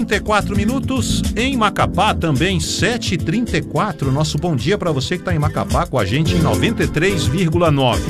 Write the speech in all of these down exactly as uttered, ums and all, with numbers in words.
trinta e quatro minutos em Macapá, também sete e trinta e quatro. Nosso bom dia para você que está em Macapá com a gente em noventa e três vírgula nove.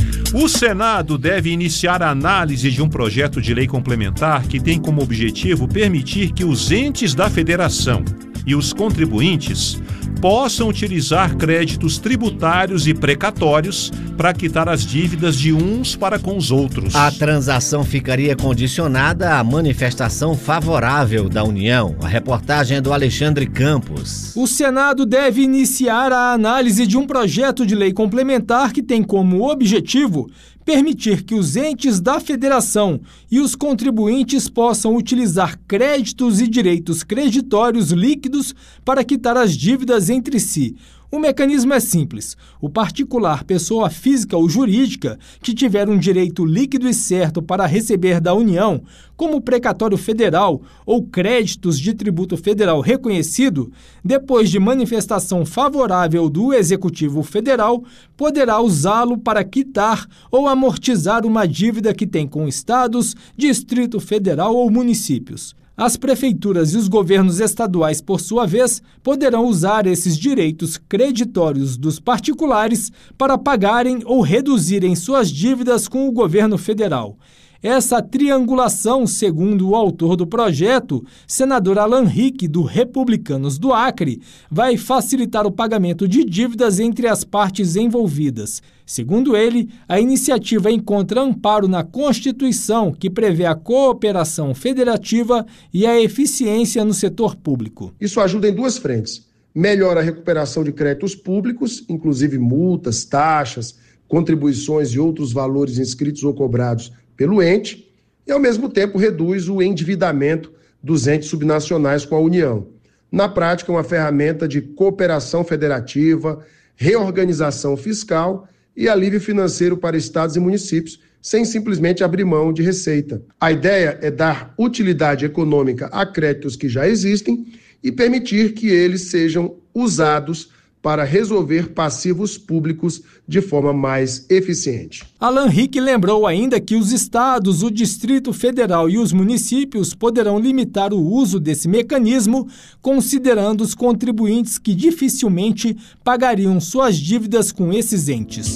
O Senado deve iniciar a análise de um projeto de lei complementar que tem como objetivo permitir que os entes da federação e os contribuintes possam utilizar créditos tributários e precatórios para quitar as dívidas de uns para com os outros. A transação ficaria condicionada à manifestação favorável da União. A reportagem é do Alexandre Campos. O Senado deve iniciar a análise de um projeto de lei complementar que tem como objetivo permitir que os entes da federação e os contribuintes possam utilizar créditos e direitos creditórios líquidos para quitar as dívidas entre si. O mecanismo é simples. O particular, pessoa física ou jurídica, que tiver um direito líquido e certo para receber da União, como precatório federal ou créditos de tributo federal reconhecido, depois de manifestação favorável do Executivo Federal, poderá usá-lo para quitar ou amortizar uma dívida que tem com estados, Distrito Federal ou municípios. As prefeituras e os governos estaduais, por sua vez, poderão usar esses direitos creditórios dos particulares para pagarem ou reduzirem suas dívidas com o governo federal. Essa triangulação, segundo o autor do projeto, senador Alan Rick, do Republicanos do Acre, vai facilitar o pagamento de dívidas entre as partes envolvidas. Segundo ele, a iniciativa encontra amparo na Constituição, que prevê a cooperação federativa e a eficiência no setor público. Isso ajuda em duas frentes. Melhora a recuperação de créditos públicos, inclusive multas, taxas, contribuições e outros valores inscritos ou cobrados pelo ente, e ao mesmo tempo reduz o endividamento dos entes subnacionais com a União. Na prática, é uma ferramenta de cooperação federativa, reorganização fiscal e alívio financeiro para estados e municípios, sem simplesmente abrir mão de receita. A ideia é dar utilidade econômica a créditos que já existem e permitir que eles sejam usados para resolver passivos públicos de forma mais eficiente. Alan Rick lembrou ainda que os estados, o Distrito Federal e os municípios poderão limitar o uso desse mecanismo, considerando os contribuintes que dificilmente pagariam suas dívidas com esses entes.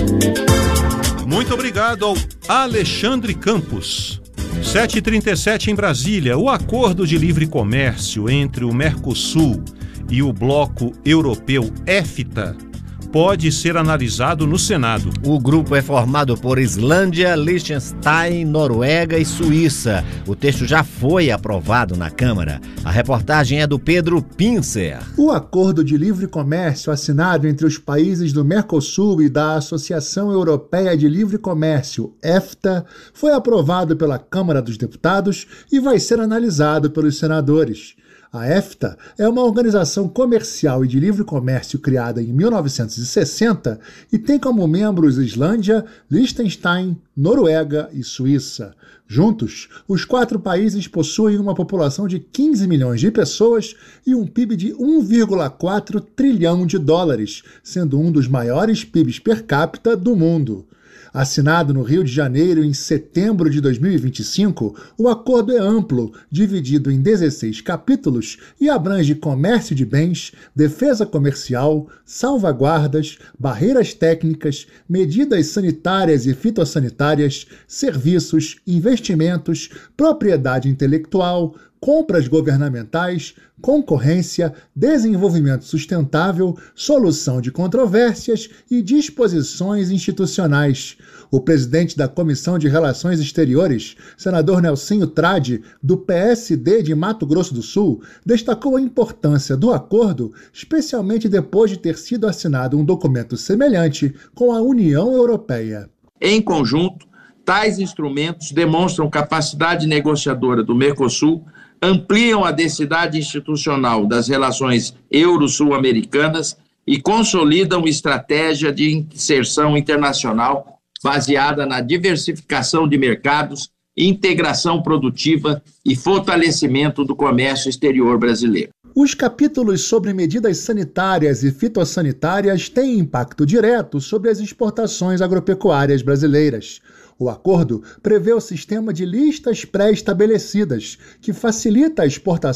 Muito obrigado ao Alexandre Campos. sete e trinta e sete em Brasília. O acordo de livre comércio entre o Mercosul e o Bloco Europeu EFTA pode ser analisado no Senado. O grupo é formado por Islândia, Liechtenstein, Noruega e Suíça. O texto já foi aprovado na Câmara. A reportagem é do Pedro Pincer. O acordo de livre comércio assinado entre os países do Mercosul e da Associação Europeia de Livre Comércio, EFTA, foi aprovado pela Câmara dos Deputados e vai ser analisado pelos senadores. A EFTA é uma organização comercial e de livre comércio criada em mil novecentos e sessenta e tem como membros Islândia, Liechtenstein, Noruega e Suíça. Juntos, os quatro países possuem uma população de quinze milhões de pessoas e um P I B de um vírgula quatro trilhão de dólares, sendo um dos maiores P I Bs per capita do mundo. Assinado no Rio de Janeiro em setembro de dois mil e vinte e cinco, o acordo é amplo, dividido em dezesseis capítulos e abrange comércio de bens, defesa comercial, salvaguardas, barreiras técnicas, medidas sanitárias e fitossanitárias, serviços, investimentos, propriedade intelectual, compras governamentais, concorrência, desenvolvimento sustentável, solução de controvérsias e disposições institucionais. O presidente da Comissão de Relações Exteriores, senador Nelsinho Trade, do P S D de Mato Grosso do Sul, destacou a importância do acordo, especialmente depois de ter sido assinado um documento semelhante com a União Europeia. Em conjunto, tais instrumentos demonstram capacidade negociadora do Mercosul, ampliam a densidade institucional das relações euro-sul-americanas e consolidam estratégia de inserção internacional baseada na diversificação de mercados, integração produtiva e fortalecimento do comércio exterior brasileiro. Os capítulos sobre medidas sanitárias e fitossanitárias têm impacto direto sobre as exportações agropecuárias brasileiras. O acordo prevê o sistema de listas pré-estabelecidas, que facilita a exportação